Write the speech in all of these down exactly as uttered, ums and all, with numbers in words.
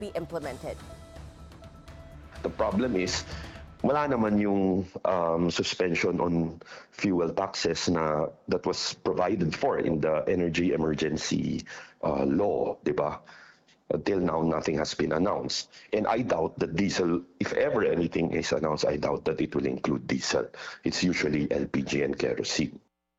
be implemented. The problem is, wala naman yung um, suspension on fuel taxes na that was provided for in the energy emergency uh, law, di ba? Until now, nothing has been announced. And I doubt that diesel, if ever anything is announced, I doubt that it will include diesel. It's usually L P G and kerosene.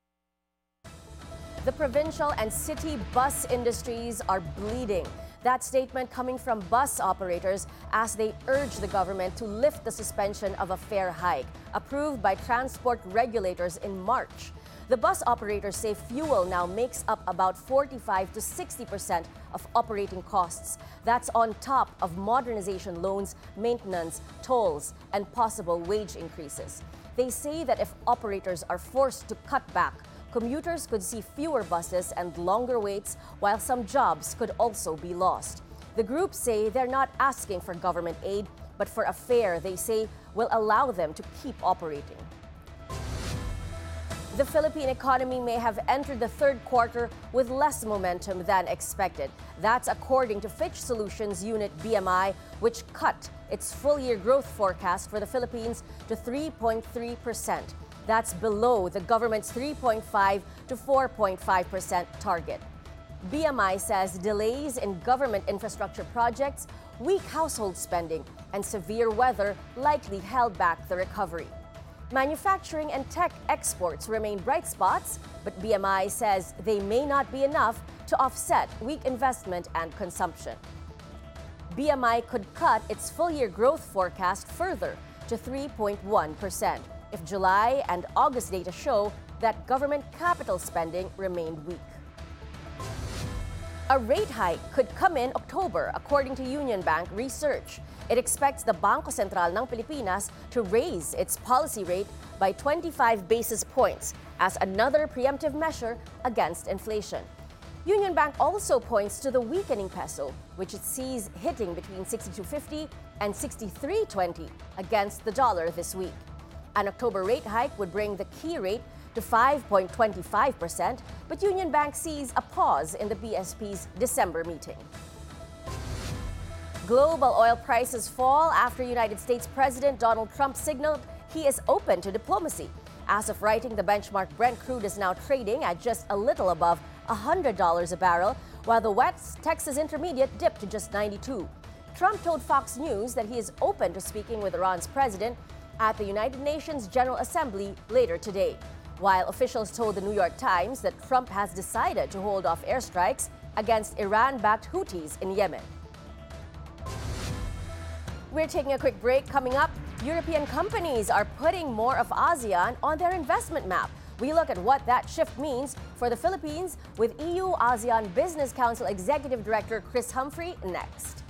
The provincial and city bus industries are bleeding. That statement coming from bus operators as they urge the government to lift the suspension of a fare hike approved by transport regulators in March. The bus operators say fuel now makes up about forty-five to sixty percent of operating costs. That's on top of modernization loans, maintenance, tolls, and possible wage increases. They say that if operators are forced to cut back, commuters could see fewer buses and longer waits, while some jobs could also be lost. The groups say they're not asking for government aid, but for a fare they say will allow them to keep operating. The Philippine economy may have entered the third quarter with less momentum than expected. That's according to Fitch Solutions Unit B M I, which cut its full-year growth forecast for the Philippines to three point three percent. That's below the government's three point five to four point five percent target. B M I says delays in government infrastructure projects, weak household spending, and severe weather likely held back the recovery. Manufacturing and tech exports remain bright spots, but B M I says they may not be enough to offset weak investment and consumption. B M I could cut its full-year growth forecast further to three point one percent if July and August data show that government capital spending remained weak. A rate hike could come in October, according to Union Bank research. It expects the Bangko Sentral ng Pilipinas to raise its policy rate by twenty-five basis points as another preemptive measure against inflation. Union Bank also points to the weakening peso, which it sees hitting between sixty-two fifty and sixty-three twenty against the dollar this week. An October rate hike would bring the key rate to five point two five percent, but Union Bank sees a pause in the B S P's December meeting. Global oil prices fall after United States President Donald Trump signaled he is open to diplomacy. As of writing, the benchmark Brent crude is now trading at just a little above one hundred dollars a barrel, while the West Texas Intermediate dipped to just ninety-two. Trump told Fox News that he is open to speaking with Iran's president at the United Nations General Assembly later today, while officials told the New York Times that Trump has decided to hold off airstrikes against Iran-backed Houthis in Yemen. We're taking a quick break. Coming up, European companies are putting more of ASEAN on their investment map. We look at what that shift means for the Philippines with E U-ASEAN Business Council Executive Director Chris Humphrey next.